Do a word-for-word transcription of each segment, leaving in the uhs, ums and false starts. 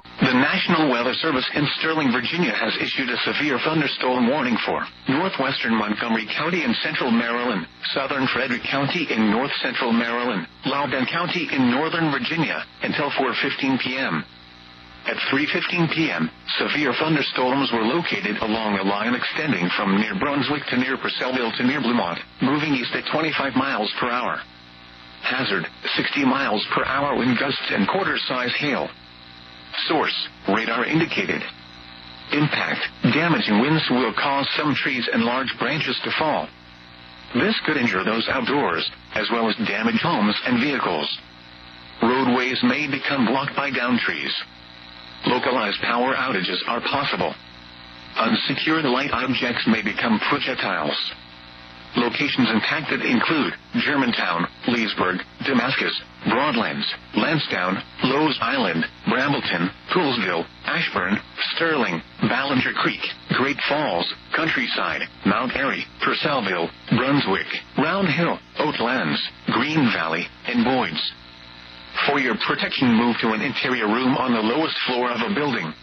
The National Weather Service in Sterling, Virginia has issued a severe thunderstorm warning for northwestern Montgomery County in central Maryland, southern Frederick County in north central Maryland, Loudoun County in northern Virginia until four fifteen p.m. At three fifteen p.m., severe thunderstorms were located along a line extending from near Brunswick to near Purcellville to near Bluemont, moving east at twenty-five miles per hour. Hazard, sixty miles per hour wind gusts and quarter-size hail. Source, radar indicated. Impact, damaging winds will cause some trees and large branches to fall. This could injure those outdoors, as well as damage homes and vehicles. Roadways may become blocked by downed trees. Localized power outages are possible. Unsecured light objects may become projectiles. Locations impacted include Germantown, Leesburg, Damascus, Broadlands, Lansdowne, Lowe's Island, Brambleton, Poolsville, Ashburn, Sterling, Ballinger Creek, Great Falls, Countryside, Mount Airy, Purcellville, Brunswick, Round Hill, Oatlands, Green Valley, and Boyds. For your protection, move to an interior room on the lowest floor of a building.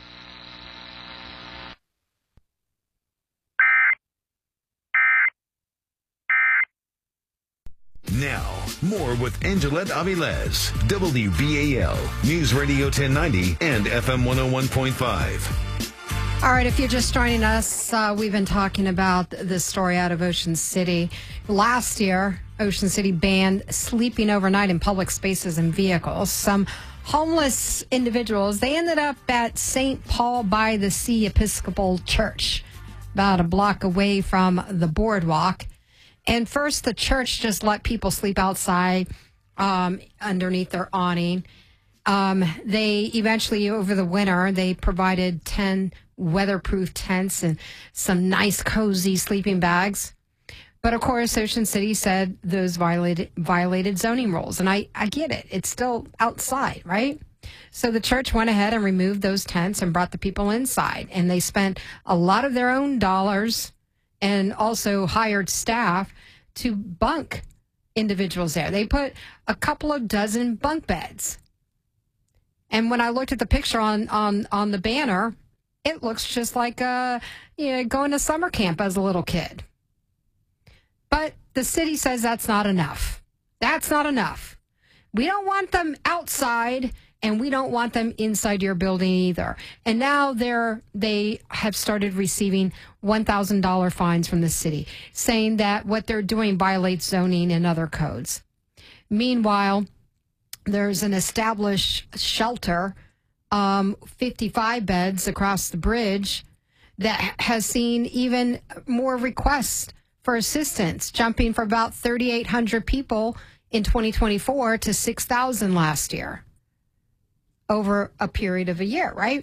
Now, more with Angelette Avilés, W B A L, News Radio ten ninety and F M one oh one point five. All right, if you're just joining us, uh, we've been talking about this story out of Ocean City. Last year, Ocean City banned sleeping overnight in public spaces and vehicles. Some homeless individuals, they ended up at Saint Paul by the Sea Episcopal Church, about a block away from the boardwalk. And first, the church just let people sleep outside um, underneath their awning. Um, they eventually, over the winter, they provided ten weatherproof tents and some nice, cozy sleeping bags. But, of course, Ocean City said those violated violated zoning rules. And I, I get it. It's still outside, right? So the church went ahead and removed those tents and brought the people inside. And they spent a lot of their own dollars and also hired staff to bunk individuals there. They put a couple of dozen bunk beds. And when I looked at the picture on, on, on the banner, it looks just like uh, you know, going to summer camp as a little kid. But the city says that's not enough. That's not enough. We don't want them outside, and we don't want them inside your building either. And now they're they have started receiving one thousand dollars fines from the city, saying that what they're doing violates zoning and other codes. Meanwhile, there's an established shelter, um, fifty-five beds across the bridge, that has seen even more requests for assistance, jumping from about thirty-eight hundred people in twenty twenty-four to six thousand last year, over a period of a year, right?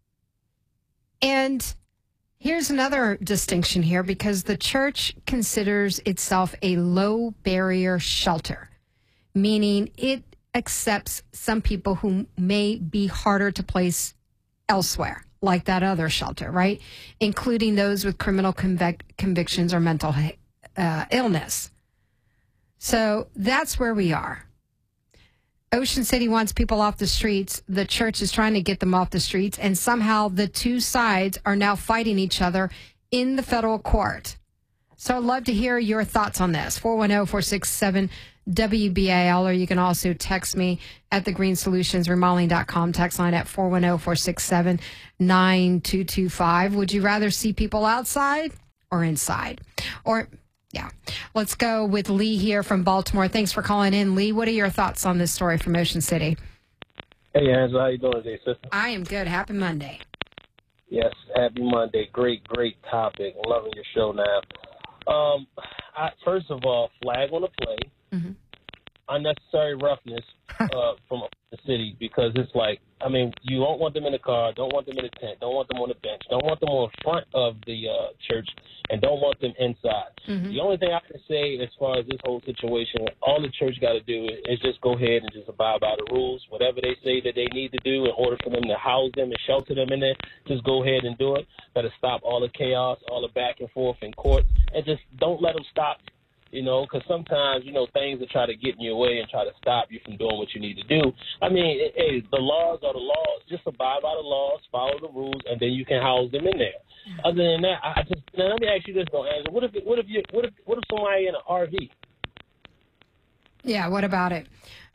And here's another distinction here, because the church considers itself a low barrier shelter, meaning it accepts some people who may be harder to place elsewhere, like that other shelter, right? Including those with criminal convic- convictions or mental uh, illness. So that's where we are. Ocean City wants people off the streets. The church is trying to get them off the streets, and somehow the two sides are now fighting each other in the federal court. So I'd love to hear your thoughts on this. four one zero, four six seven, W B A L, or you can also text me at the green solutions remodeling dot com text line at four one zero, four six seven, nine two two five. Would you rather see people outside or inside? Or, yeah. Let's go with Lee here from Baltimore. Thanks for calling in, Lee. What are your thoughts on this story from Ocean City? Hey, Angela. How you doing today, sister? I am good. Happy Monday. Yes, happy Monday. Great, great topic. Loving your show now. Um, I, first of all, flag on the play. Mm-hmm. Unnecessary roughness uh, from the city, because it's like, I mean, you don't want them in the car, don't want them in the tent, don't want them on the bench, don't want them on front of the uh, church, and don't want them inside. Mm-hmm. The only thing I can say as far as this whole situation, all the church got to do is, is just go ahead and just abide by the rules. Whatever they say that they need to do in order for them to house them and shelter them in there, just go ahead and do it. Got to stop all the chaos, all the back and forth in court, and just don't let them stop You know, because sometimes, you know, things will try to get in your way and try to stop you from doing what you need to do. I mean, it, hey, the laws are the laws. Just abide by the laws, follow the rules, and then you can house them in there. Other than that, I just now let me ask you this though, Angela. What if what if you what if what if somebody in an R V? Yeah, what about it?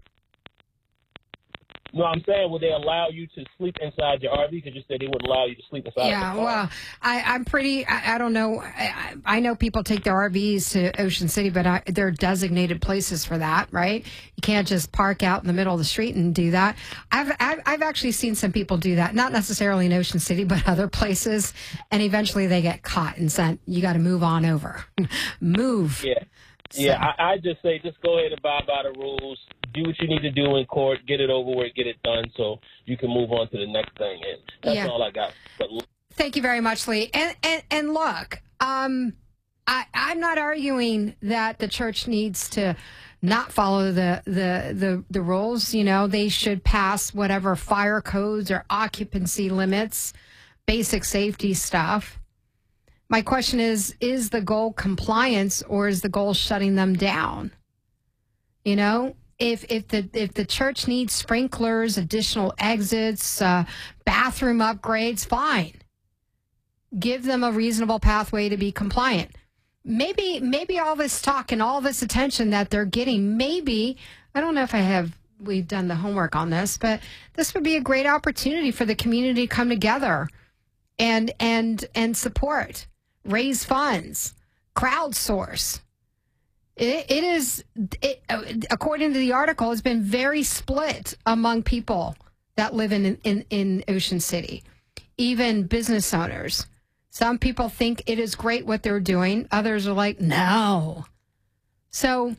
No, I'm saying, would they allow you to sleep inside your R V? Because you said they wouldn't allow you to sleep inside. Yeah, the car. well, I, I'm pretty. I, I don't know. I, I know people take their R Vs to Ocean City, but I, there are designated places for that, right? You can't just park out in the middle of the street and do that. I've I've, I've actually seen some people do that, not necessarily in Ocean City, but other places, and eventually they get caught and sent. You got to move on over. Move. Yeah. So. Yeah, I, I just say just go ahead and abide by the rules. Do what you need to do in court. Get it over with. Get it done so you can move on to the next thing. And that's yeah. all I got. But, Thank you very much, Lee. And and, and look, um, I, I'm not arguing that the church needs to not follow the, the, the, the rules. You know, they should pass whatever fire codes or occupancy limits, basic safety stuff. My question is, is the goal compliance or is the goal shutting them down? You know, if if the if the church needs sprinklers, additional exits, uh, bathroom upgrades, fine. Give them a reasonable pathway to be compliant. Maybe maybe all this talk and all this attention that they're getting, maybe, I don't know if I have, we've done the homework on this, but this would be a great opportunity for the community to come together and and and support. Raise funds, crowdsource. It, it is, it, according to the article, it's been very split among people that live in, in, in Ocean City, even business owners. Some people think it is great what they're doing. Others are like, no. So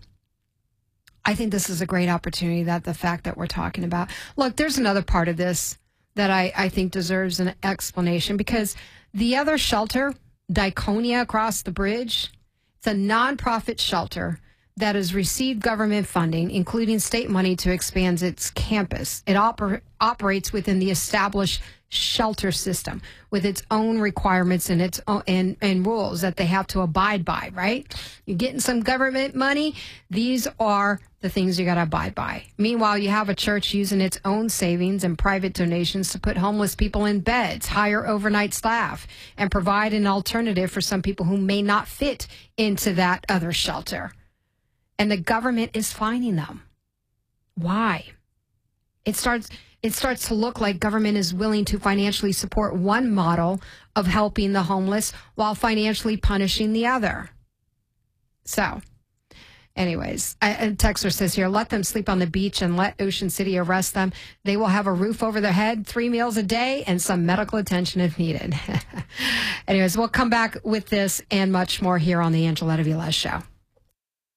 I think this is a great opportunity, that the fact that we're talking about. Look, there's another part of this that I, I think deserves an explanation, because the other shelter, Diaconia across the bridge, it's a nonprofit shelter that has received government funding, including state money, to expand its campus. It oper- operates within the established shelter system with its own requirements and its own, and, and rules that they have to abide by, right? You're getting some government money. These are the things you got to abide by. Meanwhile, you have a church using its own savings and private donations to put homeless people in beds, hire overnight staff, and provide an alternative for some people who may not fit into that other shelter. And the government is fining them. Why? It starts it starts to look like government is willing to financially support one model of helping the homeless while financially punishing the other. So, anyways, a texter says here, let them sleep on the beach and let Ocean City arrest them. They will have a roof over their head, three meals a day, and some medical attention if needed. Anyways, we'll come back with this and much more here on the Angela Velez Show.